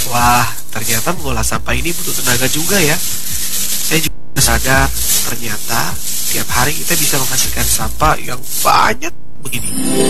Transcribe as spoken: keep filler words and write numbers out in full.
Wah, ternyata mengolah sampah ini butuh tenaga juga ya. Saya juga sadar ternyata tiap hari kita bisa menghasilkan sampah yang banyak begini.